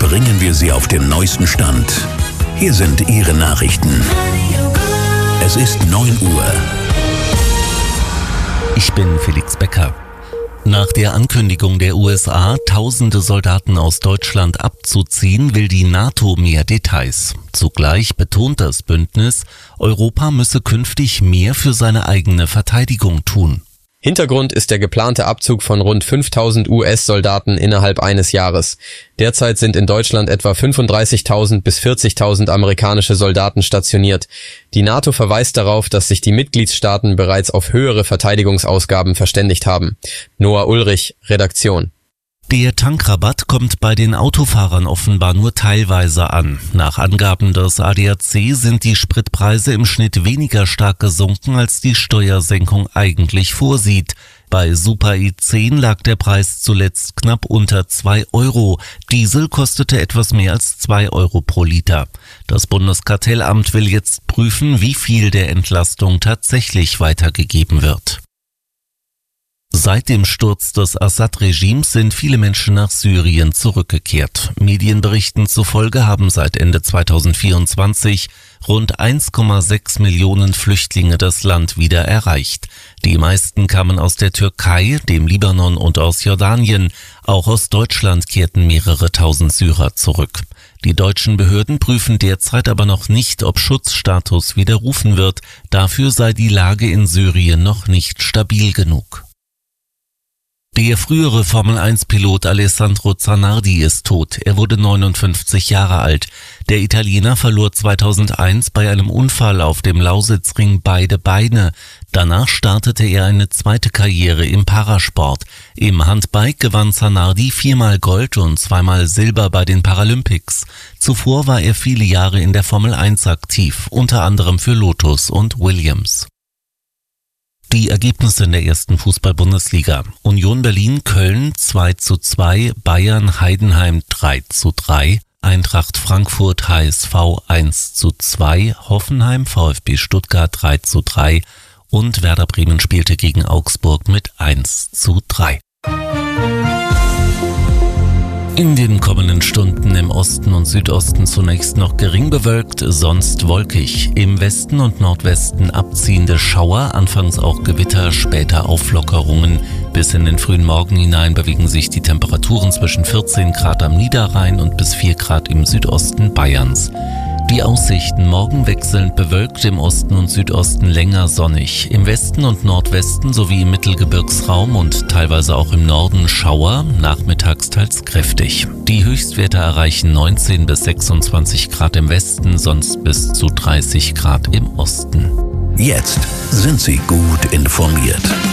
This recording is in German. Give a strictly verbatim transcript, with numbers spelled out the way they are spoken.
bringen wir Sie auf den neuesten Stand. Hier sind Ihre Nachrichten. Es ist neun Uhr. Ich bin Felix Becker. Nach der Ankündigung der U S A, tausende Soldaten aus Deutschland abzuziehen, will die NATO mehr Details. Zugleich betont das Bündnis, Europa müsse künftig mehr für seine eigene Verteidigung tun. Hintergrund ist der geplante Abzug von rund fünftausend U S-Soldaten innerhalb eines Jahres. Derzeit sind in Deutschland etwa fünfunddreißigtausend bis vierzigtausend amerikanische Soldaten stationiert. Die NATO verweist darauf, dass sich die Mitgliedstaaten bereits auf höhere Verteidigungsausgaben verständigt haben. Noah Ulrich, Redaktion. Der Tankrabatt kommt bei den Autofahrern offenbar nur teilweise an. Nach Angaben des A D A C sind die Spritpreise im Schnitt weniger stark gesunken, als die Steuersenkung eigentlich vorsieht. Bei Super E zehn lag der Preis zuletzt knapp unter zwei Euro. Diesel kostete etwas mehr als zwei Euro pro Liter. Das Bundeskartellamt will jetzt prüfen, wie viel der Entlastung tatsächlich weitergegeben wird. Seit dem Sturz des Assad-Regimes sind viele Menschen nach Syrien zurückgekehrt. Medienberichten zufolge haben seit Ende zweitausendvierundzwanzig rund eins Komma sechs Millionen Flüchtlinge das Land wieder erreicht. Die meisten kamen aus der Türkei, dem Libanon und aus Jordanien. Auch aus Deutschland kehrten mehrere tausend Syrer zurück. Die deutschen Behörden prüfen derzeit aber noch nicht, ob Schutzstatus widerrufen wird. Dafür sei die Lage in Syrien noch nicht stabil genug. Der frühere Formel eins Pilot Alessandro Zanardi ist tot. Er wurde neunundfünfzig Jahre alt. Der Italiener verlor zweitausendeins bei einem Unfall auf dem Lausitzring beide Beine. Danach startete er eine zweite Karriere im Parasport. Im Handbike gewann Zanardi viermal Gold und zweimal Silber bei den Paralympics. Zuvor war er viele Jahre in der Formel eins aktiv, unter anderem für Lotus und Williams. Die Ergebnisse in der ersten Fußball-Bundesliga. Union Berlin-Köln zwei zu zwei, Bayern-Heidenheim drei zu drei, Eintracht Frankfurt-H S V eins zu zwei, Hoffenheim-VfB Stuttgart drei zu drei und Werder Bremen spielte gegen Augsburg mit eins zu drei. In den kommenden Stunden im Osten und Südosten zunächst noch gering bewölkt, sonst wolkig. Im Westen und Nordwesten abziehende Schauer, anfangs auch Gewitter, später Auflockerungen. Bis in den frühen Morgen hinein bewegen sich die Temperaturen zwischen vierzehn Grad am Niederrhein und bis vier Grad im Südosten Bayerns. Die Aussichten: morgen wechselnd bewölkt, im Osten und Südosten länger sonnig. Im Westen und Nordwesten sowie im Mittelgebirgsraum und teilweise auch im Norden Schauer, nachmittags teils kräftig. Die Höchstwerte erreichen neunzehn bis sechsundzwanzig Grad im Westen, sonst bis zu dreißig Grad im Osten. Jetzt sind Sie gut informiert.